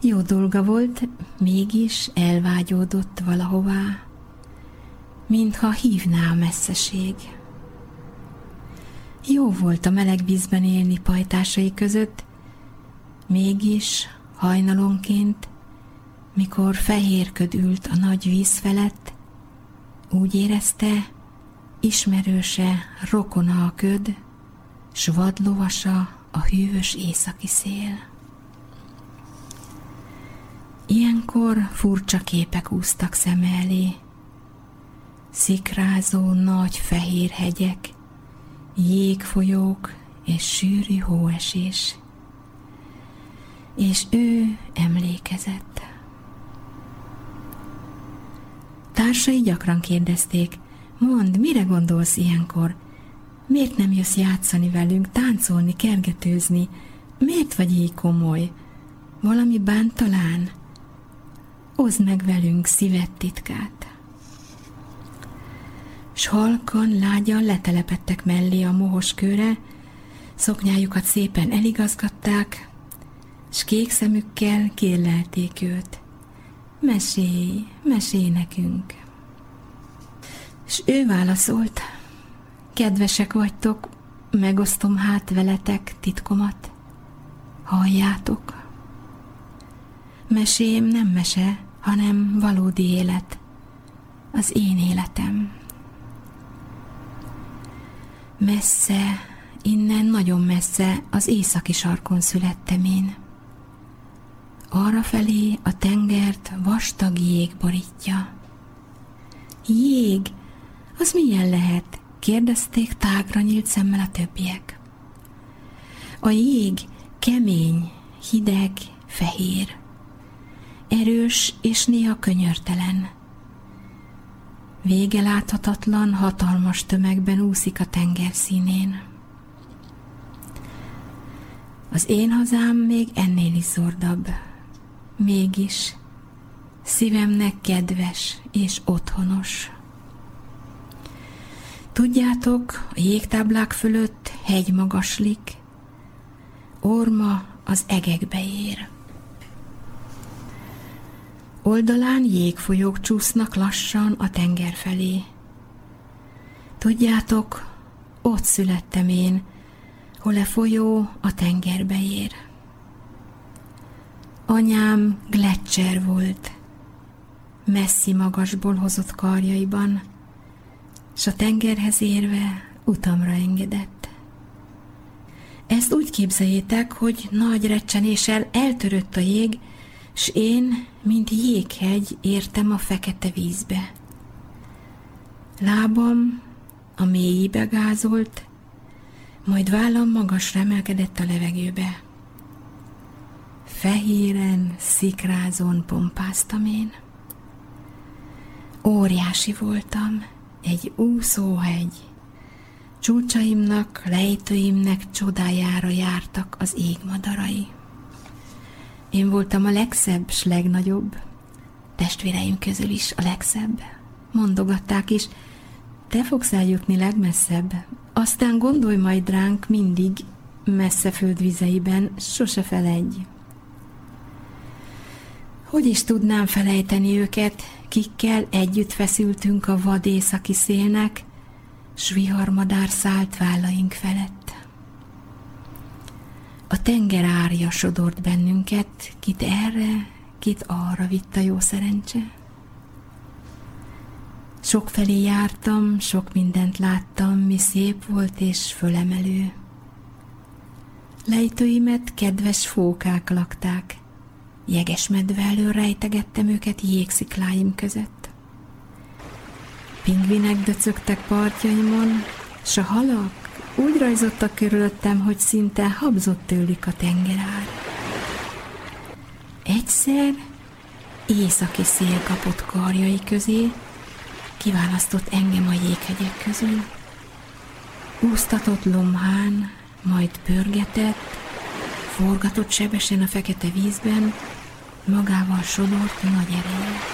Jó dolga volt, mégis elvágyódott valahová, mintha hívná a messzeség. Jó volt a meleg vízben élni pajtásai között, mégis hajnalonként, mikor fehér köd ült a nagy víz felett, úgy érezte, ismerőse, rokona a köd, s vadlovasa a hűvös északi szél. Ilyenkor furcsa képek úsztak szeme elé. Szikrázó nagy fehér hegyek, jégfolyók és sűrű hóesés. És ő emlékezett. Társai gyakran kérdezték, mondd, mire gondolsz ilyenkor? Miért nem jössz játszani velünk, táncolni, kergetőzni? Miért vagy így komoly? Valami bánt talán? Oszd meg velünk szíved titkát. S halkan, lágyan letelepedtek mellé a mohos kőre, szoknyájukat szépen eligazgatták, s kék szemükkel kérlelték őt. Mesélj, mesélj nekünk. S ő válaszolt, kedvesek vagytok, megosztom hát veletek titkomat. Halljátok. Mesém nem mese, hanem valódi élet, az én életem. Messze, innen nagyon messze, az északi sarkon születtem én. Arrafelé a tengert vastag jég borítja. Jég? Az milyen lehet? Kérdezték tágra nyílt szemmel a többiek. A jég kemény, hideg, fehér. Erős és néha könyörtelen. Vége láthatatlan, hatalmas tömegben úszik a tenger színén. Az én hazám még ennél is zordabb. Mégis szívemnek kedves és otthonos. Tudjátok, a jégtáblák fölött hegy magaslik, orma az egekbe ér. Oldalán jégfolyók csúsznak lassan a tenger felé. Tudjátok, ott születtem én, hol a folyó a tengerbe ér. Anyám gleccser volt, messzi magasból hozott karjaiban, s a tengerhez érve utamra engedett. Ezt úgy képzeljétek, hogy nagy recsenéssel eltörött a jég, s én, mint jéghegy, értem a fekete vízbe. Lábam a mélyébe gázolt, majd vállam magasra emelkedett a levegőbe. Fehéren, szikrázón pompáztam én. Óriási voltam, egy úszóhegy. Csúcsaimnak, lejtőimnek csodájára jártak az égmadarai. Én voltam a legszebb s legnagyobb, testvéreim közül is a legszebb. Mondogatták is, te fogsz eljutni legmesszebb, aztán gondolj majd ránk mindig, messze földvizeiben, sose feledj. Hogy is tudnám felejteni őket, kikkel együtt feszültünk a vad északi szélnek, s viharmadár szállt vállaink felett. A tenger árja sodort bennünket, kit erre, kit arra vitt a jó szerencse. Sokfelé jártam, sok mindent láttam, mi szép volt és fölemelő. Lejtőimet kedves fókák lakták, jeges medve elől rejtegettem őket jégszikláim között. Pingvinek döcögtek partjaimon, s a halak úgy rajzottak körülöttem, hogy szinte habzott tőlük a tengerár. Egyszer északi szél kapott karjai közé, kiválasztott engem a jéghegyek közül. Úsztatott lomhán, majd pörgetett, forgatott sebesen a fekete vízben, magával sodort nagy erején.